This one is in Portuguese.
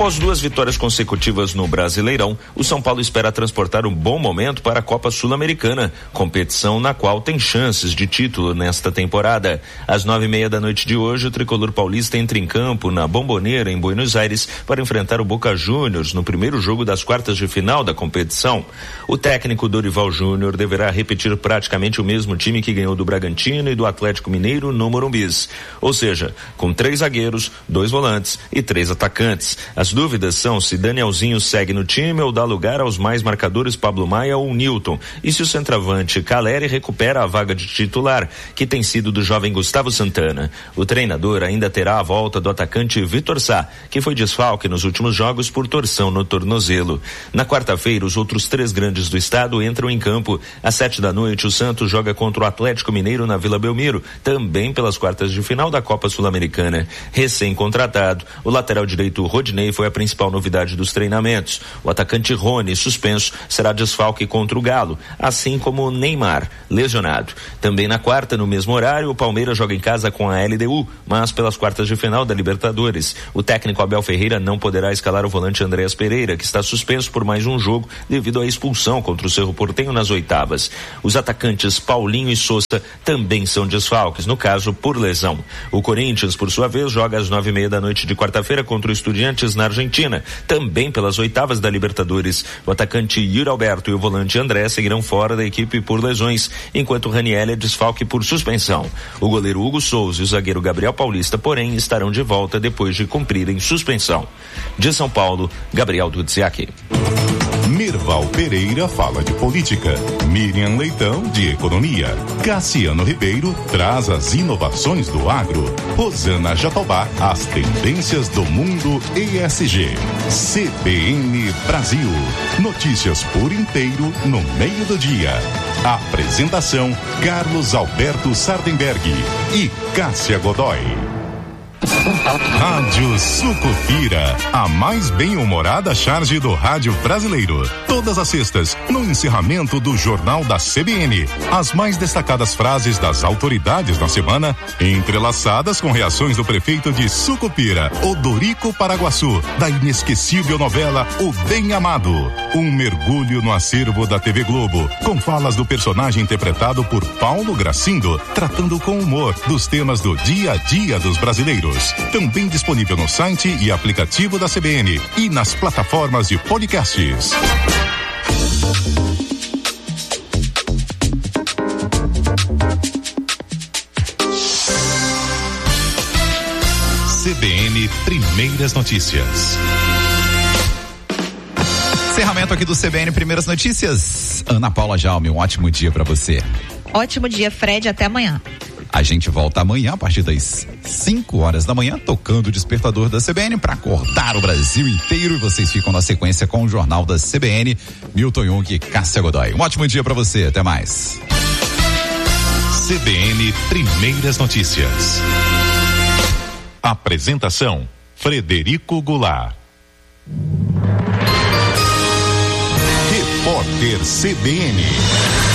Após 2 vitórias consecutivas no Brasileirão, o São Paulo espera transportar um bom momento para a Copa Sul-Americana, competição na qual tem chances de título nesta temporada. Às 9:30 da noite de hoje, o tricolor paulista entra em campo na Bombonera, em Buenos Aires, para enfrentar o Boca Juniors no primeiro jogo das quartas de final da competição. O técnico Dorival Júnior deverá repetir praticamente o mesmo time que ganhou do Bragantino e do Atlético Mineiro no Morumbis, ou seja, com 3 zagueiros, 2 volantes e 3 atacantes. As dúvidas são se Danielzinho segue no time ou dá lugar aos mais marcadores Pablo Maia ou Nilton, e se o centroavante Caleri recupera a vaga de titular, que tem sido do jovem Gustavo Santana. O treinador ainda terá a volta do atacante Vitor Sá, que foi desfalque nos últimos jogos por torção no tornozelo. Na quarta-feira, os outros 3 grandes do estado entram em campo. Às 7 da noite, o Santos joga contra o Atlético Mineiro na Vila Belmiro, também pelas quartas de final da Copa Sul-Americana. Recém-contratado, o lateral direito Rodinei foi a principal novidade dos treinamentos. O atacante Rony, suspenso, será desfalque contra o Galo, assim como o Neymar, lesionado. Também na quarta, no mesmo horário, o Palmeiras joga em casa com a LDU, mas pelas quartas de final da Libertadores. O técnico Abel Ferreira não poderá escalar o volante Andréas Pereira, que está suspenso por mais um jogo devido à expulsão contra o Cerro Porteño nas oitavas. Os atacantes Paulinho e Sousa também são desfalques, no caso por lesão. O Corinthians, por sua vez, joga às 9:30 da noite de quarta-feira contra o Estudiantes na Argentina, também pelas oitavas da Libertadores. O atacante Yuri Alberto e o volante André seguirão fora da equipe por lesões, enquanto o Raniel é desfalque por suspensão. O goleiro Hugo Souza e o zagueiro Gabriel Paulista, porém, estarão de volta depois de cumprirem suspensão. De São Paulo, Gabriel Dudziak. Mirval Pereira fala de política, Miriam Leitão de economia, Cassiano Ribeiro traz as inovações do agro, Rosana Jatobá as tendências do mundo ESG. CBN Brasil, notícias por inteiro no meio do dia. Apresentação Carlos Alberto Sardenberg e Cássia Godoy. Rádio Sucupira, a mais bem-humorada charge do rádio brasileiro. Todas as sextas, no encerramento do Jornal da CBN, as mais destacadas frases das autoridades da semana, entrelaçadas com reações do prefeito de Sucupira, Odorico Paraguaçu, da inesquecível novela O Bem Amado. Um mergulho no acervo da TV Globo, com falas do personagem interpretado por Paulo Gracindo, tratando com humor dos temas do dia a dia dos brasileiros. Também disponível no site e aplicativo da CBN e nas plataformas de podcasts. CBN Primeiras Notícias. Encerramento aqui do CBN Primeiras Notícias. Ana Paula Jaume, um ótimo dia para você. Ótimo dia, Fred, até amanhã. A gente volta amanhã a partir das 5 horas da manhã, tocando o despertador da CBN para acordar o Brasil inteiro, e vocês ficam na sequência com o Jornal da CBN, Milton Jung e Cássia Godoy. Um ótimo dia para você, até mais. CBN Primeiras Notícias. Apresentação Frederico Goulart. Repórter CBN.